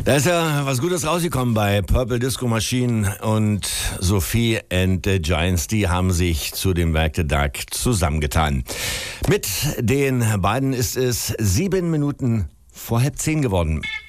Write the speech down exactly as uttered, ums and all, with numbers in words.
Da ist ja was Gutes rausgekommen bei Purple Disco Machine und Sophie and the Giants. Die haben sich zu dem Werk der Dark zusammengetan. Mit den beiden ist es sieben Minuten vor halb zehn geworden.